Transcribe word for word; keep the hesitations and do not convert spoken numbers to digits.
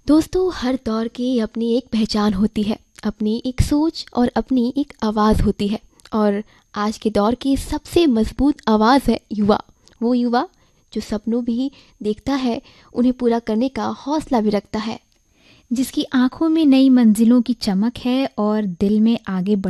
दोस्तों, हर दौर की अपनी एक पहचान होती है, अपनी एक सोच और अपनी एक आवाज़ होती है। और आज के दौर की सबसे मजबूत आवाज़ है युवा। वो युवा जो सपनों भी देखता है, उन्हें पूरा करने का हौसला भी रखता है। जिसकी आंखों में नई मंजिलों की चमक है और दिल में आगे